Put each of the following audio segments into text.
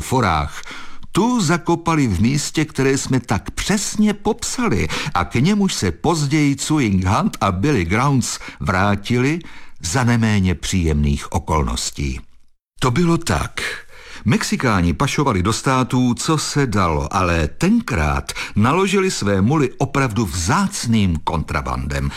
forách, tu zakopali v místě, které jsme tak přesně popsali a k němuž se později Chewing Hunt a Billy Grounds vrátili za neméně příjemných okolností. To bylo tak. Mexikáni pašovali do států, co se dalo, ale tenkrát naložili své muly opravdu vzácným kontrabandem.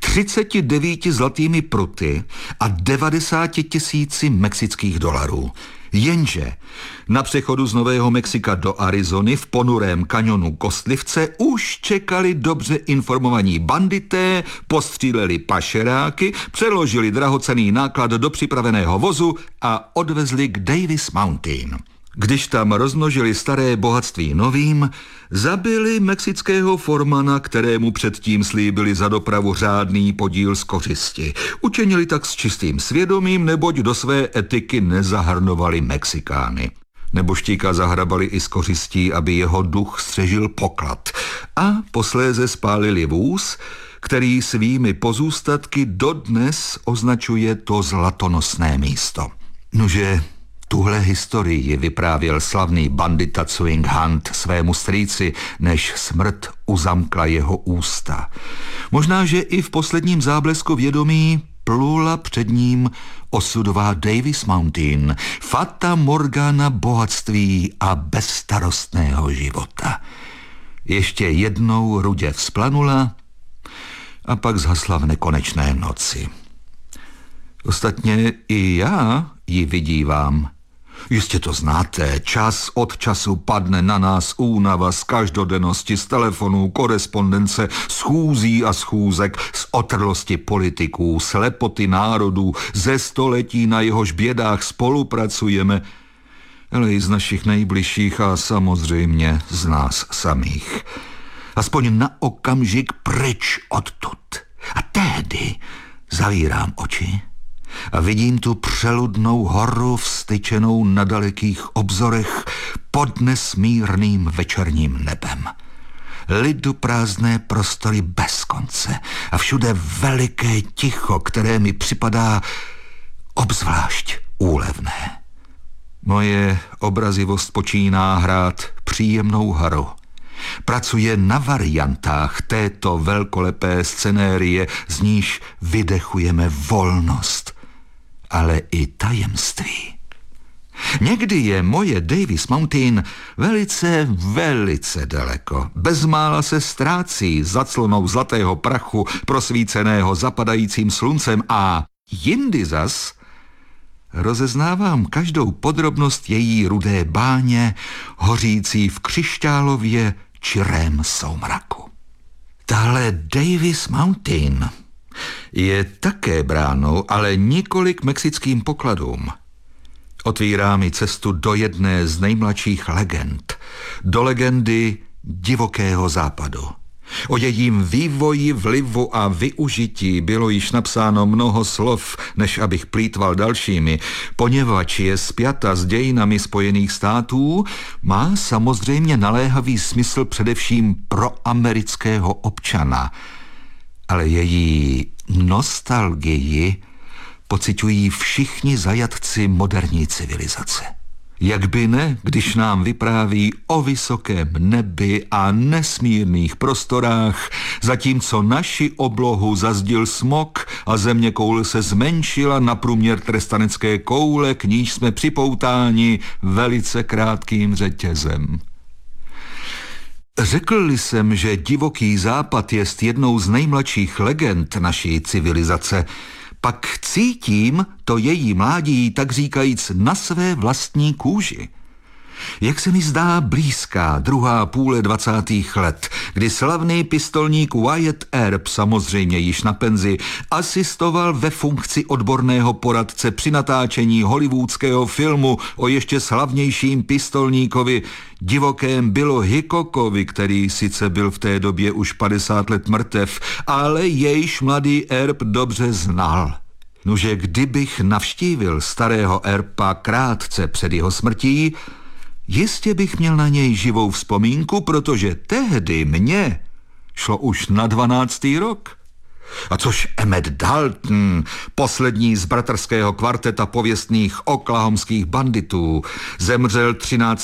39 zlatými pruty a 90 000 mexických dolarů. Jenže na přechodu z Nového Mexika do Arizony v ponurém kaňonu Kostlivce už čekali dobře informovaní bandité, postříleli pašeráky, přeložili drahocenný náklad do připraveného vozu a odvezli k Davis Mountain. Když tam rozmnožili staré bohatství novým, zabili mexického formana, kterému předtím slíbili za dopravu řádný podíl z kořisti. Učinili tak s čistým svědomím, neboť do své etiky nezahrnovali Mexikány. Neboštíka zahrabali i z kořistí, aby jeho duch střežil poklad. A posléze spálili vůz, který svými pozůstatky dodnes označuje to zlatonosné místo. Nože tuhle historii vyprávěl slavný bandita Chewing Hunt svému strýci, než smrt uzamkla jeho ústa. Možná, že i v posledním záblesku vědomí plula před ním osudová Davis Mountain, fata morgana bohatství a bezstarostného života. Ještě jednou rudě vzplanula a pak zhasla v nekonečné noci. Ostatně i já ji vidívám. Jistě to znáte, čas od času padne na nás únava z každodennosti, z telefonů, korespondence, schůzí a schůzek, z otrlosti politiků, slepoty národů, ze století, na jehož bědách spolupracujeme, ale i z našich nejbližších a samozřejmě z nás samých. Aspoň na okamžik pryč odtud. A tehdy zavírám oči a vidím tu přeludnou horu vstyčenou na dalekých obzorech pod nesmírným večerním nebem. Lidu prázdné prostory bez konce a všude veliké ticho, které mi připadá obzvlášť úlevné. Moje obrazivost počíná hrát příjemnou hru. Pracuje na variantách této velkolepé scenérie, z níž vydechujeme volnost, ale i tajemství. Někdy je moje Davis Mountain velice daleko. Bezmála se ztrácí za clonou zlatého prachu prosvíceného zapadajícím sluncem a jindy zas rozeznávám každou podrobnost její rudé báně, hořící v křišťálově čirém soumraku. Tahle Davis Mountain je také bránou, ale nikoli k mexickým pokladům. Otvírá mi cestu do jedné z nejmladších legend, do legendy divokého západu. O jejím vývoji, vlivu a využití bylo již napsáno mnoho slov, než abych plýtval dalšími. Poněvadž je spjata s dějinami Spojených států, má samozřejmě naléhavý smysl především pro amerického občana. Ale její nostalgii pociťují všichni zajatci moderní civilizace. Jak by ne, když nám vypráví o vysokém nebi a nesmírných prostorách, zatímco naši oblohu zazdil smog a zeměkoule se zmenšila na průměr trestanecké koule, k níž jsme připoutáni velice krátkým řetězem. Řekl-li jsem, že divoký západ jest jednou z nejmladších legend naší civilizace, pak cítím to její mládí, tak říkajíc, na své vlastní kůži. Jak se mi zdá blízká druhá půle 20. let, kdy slavný pistolník Wyatt Earp, samozřejmě již na penzi, asistoval ve funkci odborného poradce při natáčení hollywoodského filmu o ještě slavnějším pistolníkovi, divokém Billu Hickokovi, který sice byl v té době už 50 let mrtev, ale jejž mladý Earp dobře znal. Nože kdybych navštívil starého Earpa krátce před jeho smrtí, jistě bych měl na něj živou vzpomínku, protože tehdy mně šlo už na 12. rok. A což Emmett Dalton, poslední z bratrského kvarteta pověstných oklahomských banditů, zemřel 13.